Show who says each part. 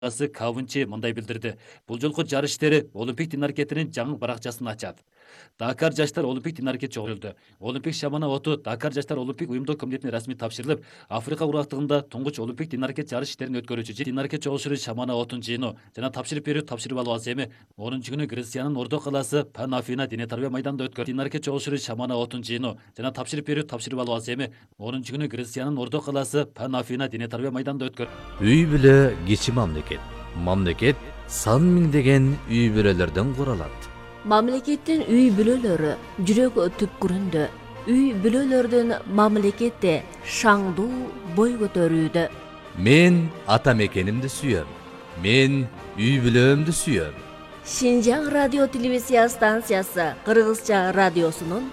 Speaker 1: Кавынчы мындай билдирди. Бул жолку жарыш иштери Олимпик дин аракетинин жаңы баракчасын ачат. Дакар жаштар Олимпик дин аракет чогулду. Олимпик шамана оту Дакар жаштар Олимпик уюмдук комитетине расмий тапшырылып, Африка курактыгында туңгуч Олимпик дин аракет жарыш иштерин өткөрүүчү дин аракет чогулушу шамана отун жыйыну жана тапшырып берүү тапшырып алуу аз эми 10 күнү Грециянын Ордо калаасы Пан Афина дине тарбия майданында өткөрүлдү. Дин аракет чогулушу шамана отун жыйыну жана тапшырып берүү тапшырып алуу аз эми 10 күнү Грециянын Ордо калаасы Пан Афина дине тарбия майданында өткөрүлдү.
Speaker 2: Үй бүлө кичи мамлекет. Мамлекет сан миңдеген үй бүлөлөрдөн куралат.
Speaker 3: Мамлекеттин үй бүлөлөрү жүрөк түпкүрүндө. Үй бүлөлөрдүн мамлекетте шаңдуу бой көтөрүүдө.
Speaker 2: Мен ата мекенимди сүйөм. Мен үй бүлөмдү сүйөм.
Speaker 3: Шинжаң радио телевизия станциясы Кыргызча радиосунун